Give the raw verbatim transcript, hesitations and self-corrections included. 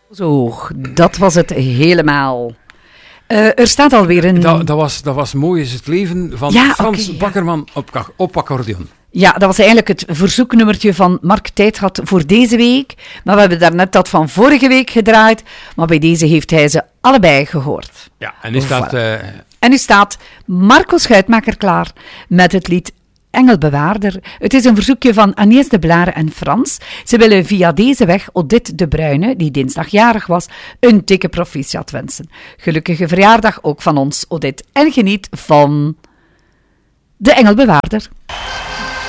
Zo, dat was het helemaal. Uh, er staat alweer een... Dat, dat, was, dat was Mooi is het leven van ja, Frans okay, Bakkerman ja. op, op accordeon. Ja, dat was eigenlijk het verzoeknummertje van Mark Tijd voor deze week. Maar we hebben daarnet dat van vorige week gedraaid. Maar bij deze heeft hij ze allebei gehoord. Ja, en nu staat... Uh... En nu staat Marco Schuitmaker klaar met het lied Engelbewaarder. Het is een verzoekje van Agnès de Blare en Frans. Ze willen via deze weg Odette de Bruyne, die dinsdag jarig was, een dikke proficiat wensen. Gelukkige verjaardag ook van ons, Odette. En geniet van de Engelbewaarder.